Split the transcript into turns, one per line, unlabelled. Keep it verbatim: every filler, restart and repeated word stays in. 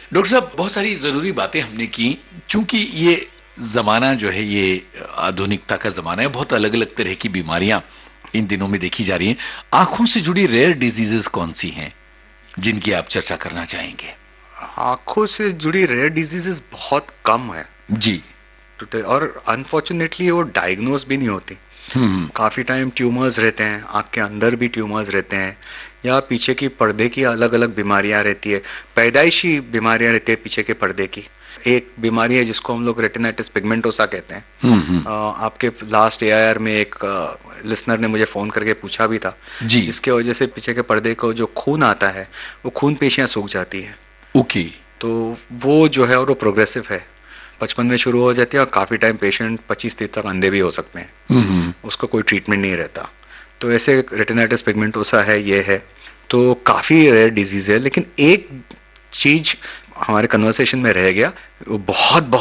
Doctor साहब, बहुत सारी जरूरी बातें हमने की। चूंकि ये जमाना जो है ये आधुनिकता का जमाना है, बहुत अलग अलग तरह की बीमारियां इन दिनों में देखी जा रही हैं। आंखों से जुड़ी रेयर डिजीजेस कौन सी हैं जिनकी आप चर्चा करना चाहेंगे?
आंखों से जुड़ी रेयर डिजीजेस बहुत कम है
जी।
और अनफॉर्चुनेटली वो डायग्नोज भी नहीं होती।
हम्म।
काफी टाइम ट्यूमर्स रहते हैं, आंख के अंदर भी ट्यूमर्स रहते हैं, या पीछे की पर्दे की अलग अलग बीमारियां रहती है, पैदाइशी बीमारियां रहती है पीछे के पर्दे की। एक बीमारी है जिसको हम लोग रेटिनाइटिस पिगमेंटोसा कहते हैं।
हम्म।
आ, आपके लास्ट एआईआर में एक लिसनर ने मुझे फोन करके पूछा भी था
जी।
इसके वजह से पीछे के पर्दे को जो खून आता है वो खून पेशियां सूख जाती है।
ओके।
तो वो जो है और वो प्रोग्रेसिव है, बचपन में शुरू हो जाती है और काफी टाइम पेशेंट पच्चीस तीस तक अंधे भी हो सकते हैं।
हम्म।
उसका कोई ट्रीटमेंट नहीं रहता। तो ऐसे रेटिनाइटिस पिगमेंटोसा है, ये है। तो काफी रेयर डिजीज है, लेकिन एक चीज हमारे कन्वर्सेशन में रह गया, वो बहुत बहुत